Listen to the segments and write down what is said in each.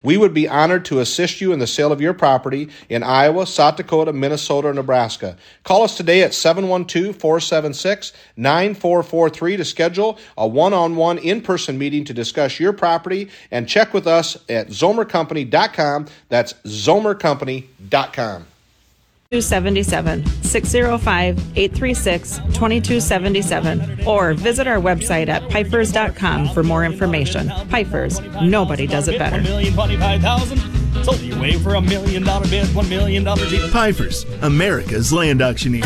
We would be honored to assist you in the sale of your property in Iowa, South Dakota, Minnesota, or Nebraska. Call us today at 712-476-9443 to schedule a one-on-one in-person meeting to discuss your property, and check with us at zomercompany.com. That's zomercompany.com. 2277 605-836-2277 or visit our website at pipers.com for more information. Pipers, nobody does it better. $1,025,000. Sold you away for $1 million bid, $1 million deal. Pipers, America's land auctioneer.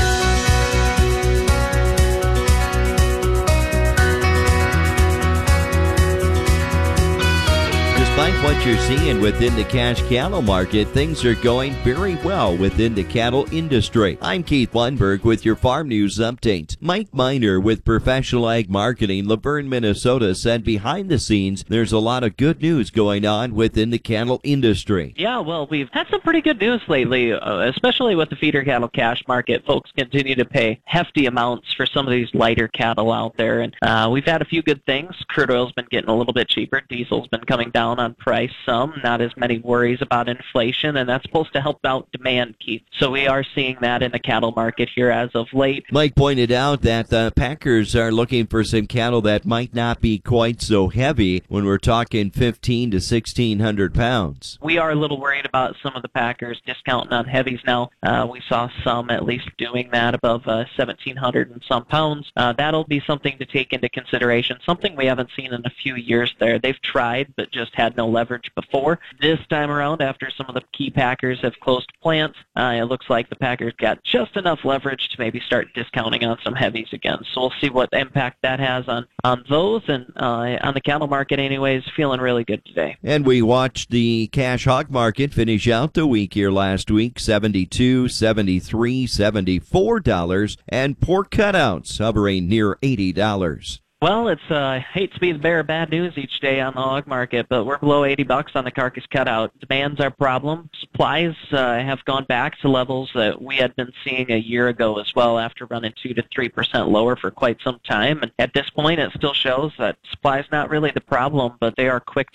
Despite what you're seeing within the cash cattle market, things are going very well within the cattle industry. I'm Keith Lundberg with your Farm News Update. Mike Miner with Professional Ag Marketing, Luverne, Minnesota, said behind the scenes there's a lot of good news going on within the cattle industry. Yeah, well, we've had some pretty good news lately, especially with the feeder cattle cash market. Folks continue to pay hefty amounts for some of these lighter cattle out there, and we've had a few good things. Crude oil's been getting a little bit cheaper. Diesel's been coming down on price some, not as many worries about inflation, and that's supposed to help out demand, Keith. So we are seeing that in the cattle market here as of late. Mike pointed out that the packers are looking for some cattle that might not be quite so heavy when we're talking 1,500 to 1,600 pounds. We are a little worried about some of the packers discounting on heavies now. We saw some at least doing that above 1,700 and some pounds. That'll be something to take into consideration, something we haven't seen in a few years there. They've tried, but just had no leverage before. This time around, after some of the key packers have closed plants, it looks like the packers got just enough leverage to maybe start discounting on some heavies again. So we'll see what impact that has on those, and on the cattle market anyways, feeling really good today. And we watched the cash hog market finish out the week here last week, $72, $73, $74, and pork cutouts hovering near $80. Well, it's hate to be the bearer of bad news each day on the hog market, but we're below $80 on the carcass cutout. Demand's our problem. Supplies have gone back to levels that we had been seeing a year ago as well, after running 2 to 3% lower for quite some time. And at this point, it still shows that supply's not really the problem, but they are quick